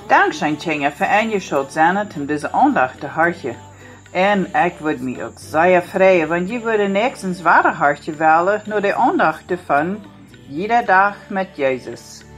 Dank zijn Tjenja voor en je schuld zijn om deze aandacht te hartje. En ik würde mich ook zeer freuen, want je würde nächstens ware hartje wählen, nur de aandacht ervan, jeder dag met Jezus.